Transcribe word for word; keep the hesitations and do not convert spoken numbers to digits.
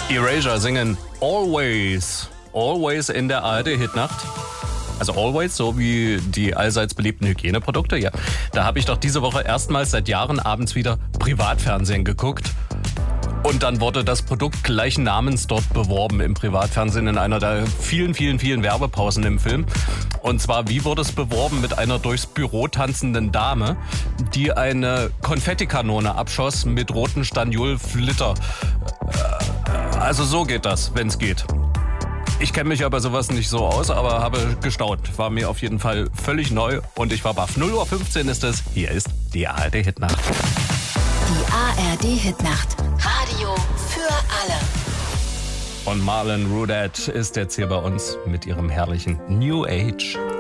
Erasure singen Always. Always in der A R D-Hitnacht. Also Always, so wie die allseits beliebten Hygieneprodukte. Ja, da habe ich doch diese Woche erstmals seit Jahren abends wieder Privatfernsehen geguckt. Und dann wurde das Produkt gleichen Namens dort beworben im Privatfernsehen in einer der vielen, vielen, vielen Werbepausen im Film. Und zwar, wie wurde es beworben? Mit einer durchs Büro tanzenden Dame, die eine Konfettikanone abschoss mit roten Staniol-Flitter. Also so geht das, wenn es geht. Ich kenne mich aber sowas nicht so aus, aber habe gestaunt. War mir auf jeden Fall völlig neu und ich war baff. null Uhr fünfzehn ist es. Hier ist die A R D-Hitnacht. Die A R D-Hitnacht. Radio für alle. Und Marlon Rudet ist jetzt hier bei uns mit ihrem herrlichen New Age.